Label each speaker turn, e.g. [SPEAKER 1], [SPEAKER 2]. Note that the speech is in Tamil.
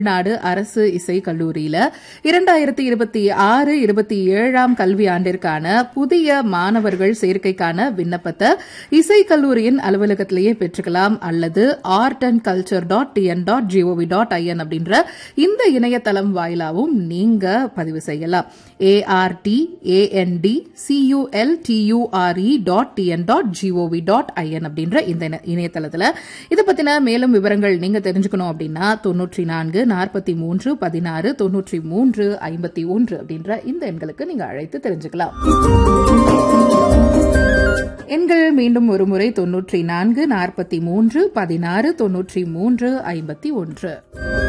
[SPEAKER 1] நாடு அரசு இசை கல்லூரியில 2026-27 கல்வியாண்டிற்கான புதிய மாணவர்கள் சேர்க்கைக்கான விண்ணப்பத்தை இசை கல்லூரியின் அலுவலகத்திலேயே பெற்றுக்கலாம் அல்லது artandculture.tn.gov.in அப்படின்ற இந்த இணையதளம் வாயிலாகவும் நீங்க பதிவு செய்யலாம். artandculture.tn.gov.in அப்படின்ற இந்த இணையதளத்துல இதை பத்தின மேலும் விவரங்கள் நீங்க தெரிஞ்சுக்கணும் அப்படின்னா 94 43 16 93 51 அப்படின்ற இந்த எண்களுக்கு நீங்க அழைத்து தெரிஞ்சுக்கலாம். எண்கள் மீண்டும் ஒரு முறை 94 43 16 93 51.